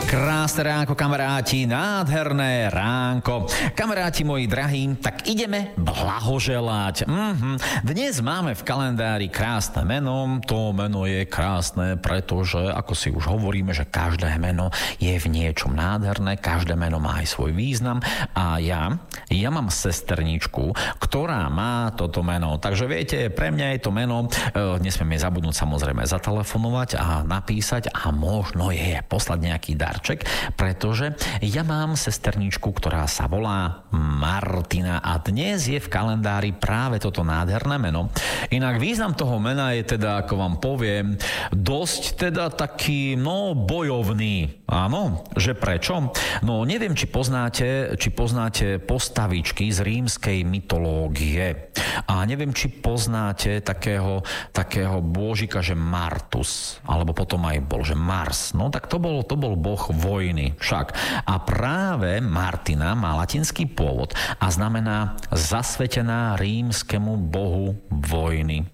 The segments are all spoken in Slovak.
Krásne ránko, kamaráti, nádherné ránko. Kamaráti moji drahí, tak ideme blahoželať. Dnes máme v kalendári krásne meno. To meno je krásne, pretože, ako si už hovoríme, že každé meno je v niečom nádherné, každé meno má aj svoj význam. A ja mám sesterničku, ktorá má toto meno. Takže viete, pre mňa je to meno, nesmieme zabudnúť samozrejme zatelefonovať a napísať a možno je poslať nejaký darček, pretože ja mám sesterničku, ktorá sa volá Martina a dnes je v kalendári práve toto nádherné meno. Inak význam toho mena je teda, ako vám poviem, dosť teda taký, bojovný. Áno, že prečo? No, neviem, či poznáte postavičky z rímskej mytológie. A neviem, či poznáte takého bôžika, že Martus, alebo potom aj bol, že Mars. No, tak to bol boh vojny však. A práve Martina má latinský pôvod a znamená zasvetená rímskemu bohu vojny.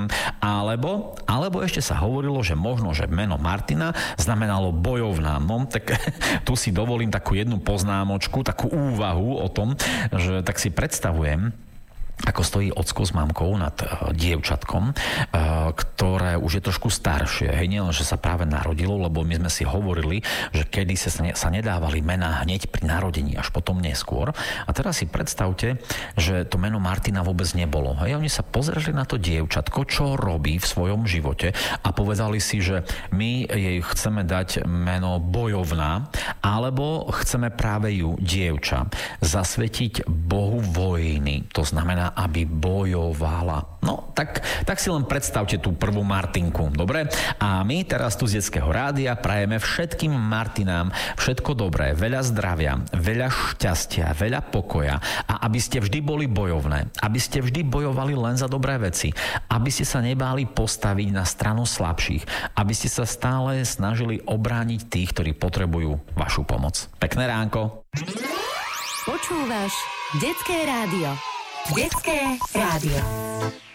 Alebo ešte sa hovorilo, že možno, že meno Martina znamenalo bojovná. No, tak tu si dovolím takú jednu poznámočku, takú úvahu o tom, že tak si predstavujem, ako stojí ocko s mamkou nad dievčatkom, ktoré už je trošku staršie. Nielen, že sa práve narodilo, lebo my sme si hovorili, že kedy sa nedávali mená hneď pri narodení, až potom neskôr. A teraz si predstavte, že to meno Martina vôbec nebolo. Oni sa pozreli na to dievčatko, čo robí v svojom živote a povedali si, že my jej chceme dať meno bojovná, alebo chceme práve ju dievča zasvetiť bohu vojny. To znamená, aby bojovala. No, tak si len predstavte tú prvú Martinku, dobre? A my teraz tu z Detského rádia prajeme všetkým Martinám všetko dobré, veľa zdravia, veľa šťastia, veľa pokoja a aby ste vždy boli bojovné, aby ste vždy bojovali len za dobré veci, aby ste sa nebáli postaviť na stranu slabších, aby ste sa stále snažili obrániť tých, ktorí potrebujú vašu pomoc. Pekné ránko. Počúvaš Detské rádio. Detské rádio.